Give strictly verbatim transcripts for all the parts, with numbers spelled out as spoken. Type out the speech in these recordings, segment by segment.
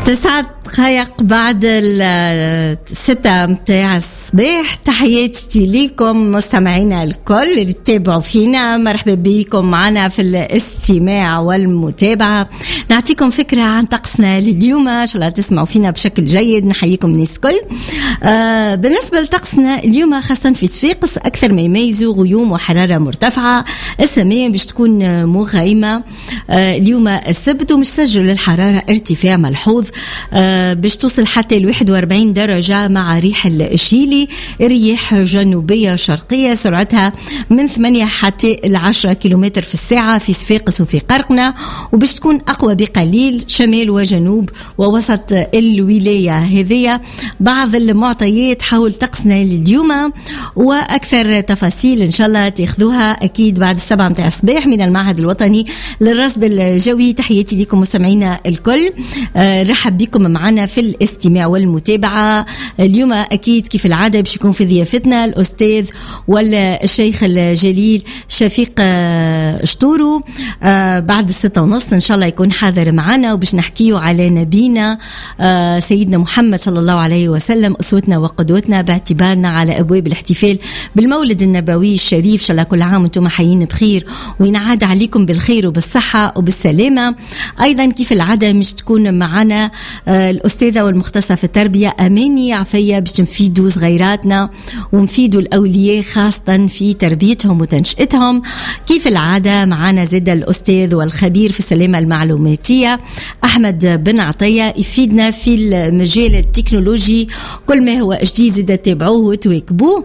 تسعة دقائق بعد الستة متاع الصباح. تحياتي ليكم مستمعينا الكل اللي تتابعوا فينا، مرحبا بكم معنا في الاستماع والمتابعة. نعطيكم فكرة عن طقسنا لليوم، إن شاء الله تسمعوا فينا بشكل جيد. نحييكم الناس الكل. آه بالنسبة لطقسنا اليوم خاصة في صفاقس أكثر ما يميزوا غيوم وحرارة مرتفعة. السماء باش تكون مغيمة آه اليوم السبت، ومش سجل الحرارة ارتفاع ملحوظ آه باش توصل حتى ل واحد وأربعين درجة مع ريح الشيلي، رياح جنوبية شرقية سرعتها من ثمانية حتى العشرة كيلومتر في الساعة في صفاقس وفي قرقنة، وباش تكون أقوى بقليل شمال وجنوب ووسط الولاية. هذه بعض المعطيات حول طقسنا لليوم، وأكثر تفاصيل إن شاء الله تاخذوها أكيد بعد السبعة متاع الصباح من المعهد الوطني للرصد الجوي. تحياتي لكم مستمعينا الكل، آه رحب بكم معنا في الاستماع والمتابعة. اليوم أكيد كيف العادة باش يكون في ضيافتنا الأستاذ والشيخ الجليل شفيق آه شطورو آه بعد الستة ونص إن شاء الله يكون حاضر معنا، وباش نحكيه على نبينا آه سيدنا محمد صلى الله عليه وسلم، أسوتنا وقدوتنا، باعتبارنا على أبواب الاحتفال بالمولد النبوي الشريف. إن شاء الله كل عام وانتم حيين بخير، وينعاد عليكم بالخير وبالصحة وبالسلامة. أيضا كيف العادة مش تكون معنا آه الأستاذة والمختصة في التربية أماني عفية، باش نفيدوا صغيراتنا ونفيدوا الأولياء خاصة في تربيتهم وتنشئتهم. كيف العادة معنا زاد الأستاذ والخبير في السلامة المعلوماتية أحمد بن عطية، يفيدنا في المجال التكنولوجي كل ما هو جديد، زاد تابعوه وتواكبوه.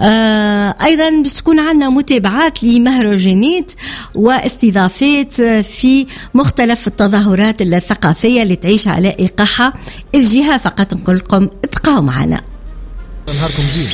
آه أيضا باش تكون عندنا متابعات لمهرجانات واستضافات في مختلف التظاهرات الثقافية اللي تعيش على إيقاعها الجهة. فقط نقول لكم ابقوا معنا. نهاركم زين.